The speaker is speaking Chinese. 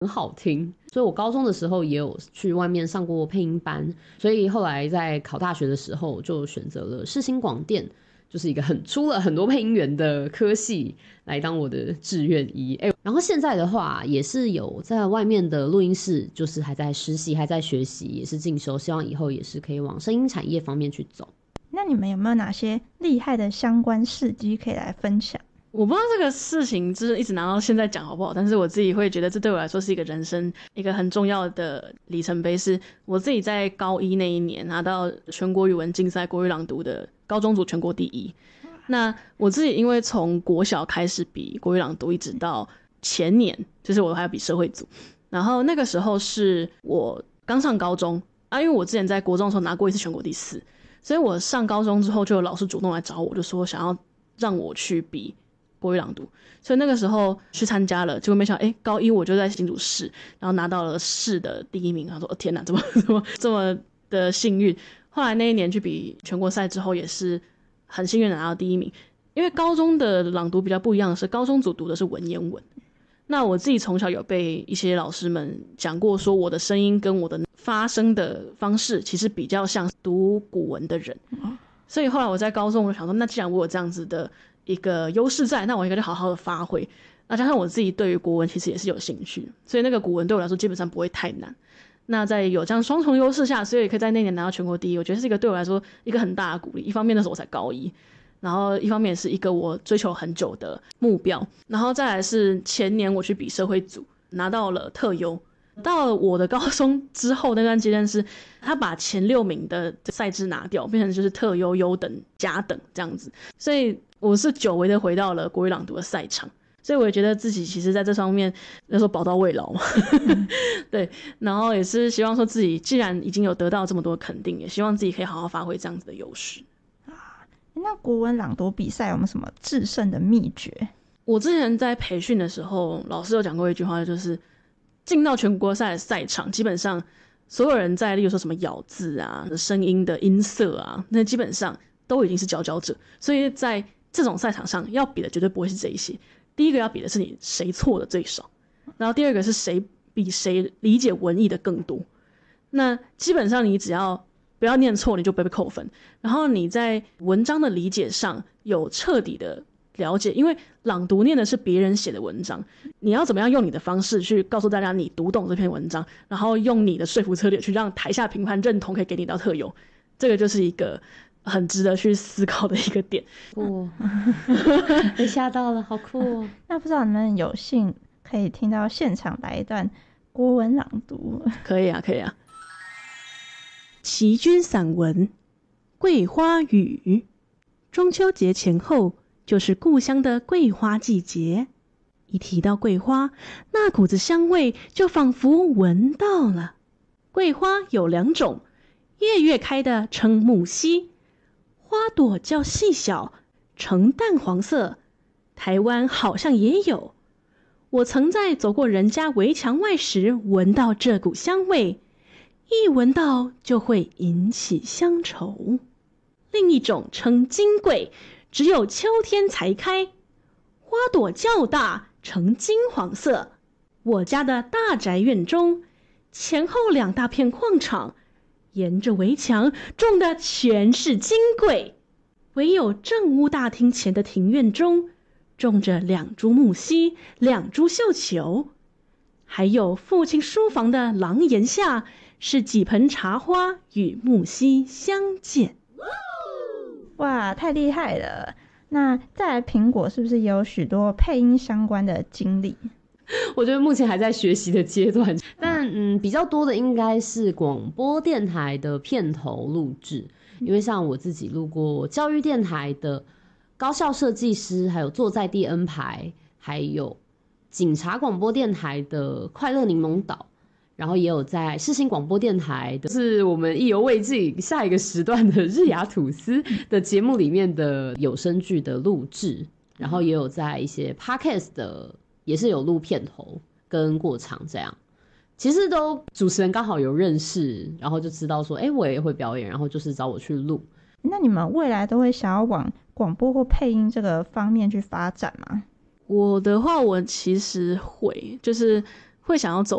很好听，所以我高中的时候也有去外面上过配音班，所以后来在考大学的时候就选择了世新广电，就是一个出了很多配音员的科系来当我的志愿一。然后现在的话也是有在外面的录音室，就是还在实习，还在学习，也是进修，希望以后也是可以往声音产业方面去走。 那你们有没有哪些厉害的相关事迹可以来分享？ 我不知道这个事情就是一直拿到现在讲好不好，但是我自己会觉得这对我来说是一个人生一个很重要的里程碑，是我自己在高一那一年拿到全国语文竞赛国语朗读的高中组全国第一。那我自己因为从国小开始比国语朗读，一直到前年就是我还要比社会组，然后那个时候是我刚上高中啊，因为我之前在国中的时候拿过一次全国第4，所以我上高中之后就有老师主动来找我，就说想要让我去比国语朗读，所以那个时候去参加了，结果没想到高一我就在新竹市，然后拿到了市的第1名，然后说天哪，怎么这么的幸运。后来那一年去比全国赛之后也是很幸运拿到第1名，因为高中的朗读比较不一样的是，高中组读的是文言文，那我自己从小有被一些老师们讲过说我的声音跟我的发声的方式其实比较像读古文的人，所以后来我在高中我想说，那既然我有这样子的一个优势在，那我应该就好好的发挥。那加上我自己对于国文其实也是有兴趣，所以那个古文对我来说基本上不会太难。那在有这样双重优势下，所以可以在那年拿到全国第一，我觉得是一个对我来说一个很大的鼓励。一方面那时候我才高一，然后一方面也是一个我追求很久的目标。然后再来是前年我去比社会组，拿到了特优。到了我的高中之后那段阶段是他把前6名的赛制拿掉，变成就是特优、优等、甲等这样子，所以我是久违的回到了国语朗读的赛场，所以我也觉得自己其实在这方面那时候宝刀未老嘛对，然后也是希望说自己既然已经有得到这么多肯定，也希望自己可以好好发挥这样子的优势。 那国文朗读比赛有没有什么制胜的秘诀？ 我之前在培训的时候老师有讲过一句话，就是进到全国赛的赛场，基本上所有人在例如说什么咬字啊、声音的音色啊，那基本上都已经是佼佼者，所以在这种赛场上要比的绝对不会是这一些。第一个要比的是你谁错的最少，然后第二个是谁比谁理解文意的更多。那基本上你只要不要念错，你就不会被扣分。然后你在文章的理解上有彻底的了解，因为朗读念的是别人写的文章，你要怎么样用你的方式去告诉大家你读懂这篇文章，然后用你的说服策略去让台下评判认同，可以给你到特优，这个就是一个很值得去思考的一个点。 酷被吓到了，好酷哦。 那不知道你们有幸可以听到现场来一段国文朗读？ 可以啊，可以啊。齐君散文《桂花雨》，中秋节前后就是故乡的桂花季节，一提到桂花，那股子香味就仿佛闻到了。桂花有2种，月月开的称木樨，花朵较细小，呈淡黄色，台湾好像也有。我曾在走过人家围墙外时闻到这股香味，一闻到就会引起乡愁。另一种称金桂，只有秋天才开，花朵较大，呈金黄色。我家的大宅院中，前后2大片矿场，沿着围墙种的全是金桂，唯有正屋大厅前的庭院中种着2株木樨，2株绣球，还有父亲书房的廊檐下是几盆茶花与木樨相间。 哇，太厉害了！那再来苹果是不是也有许多配音相关的经历？ 我觉得目前还在学习的阶段，但比较多的应该是广播电台的片头录制，因为像我自己录过教育电台的高效设计师，还有坐在地 N 排，还有警察广播电台的快乐柠檬岛，然后也有在世新广播电台的是我们意犹未尽下一个时段的日雅吐司的节目里面的有声剧的录制，然后也有在一些 podcast 的也是有录片头跟过场这样。其实都主持人刚好有认识，然后就知道说我也会表演，然后就是找我去录。 那你们未来都会想要往广播或配音这个方面去发展吗？ 我的话，我其实会会想要走